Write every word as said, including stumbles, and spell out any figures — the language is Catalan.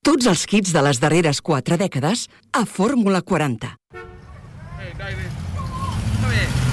Tots els hits de les darreres quatre dècades a Fórmula quaranta. Hey, David. Come here.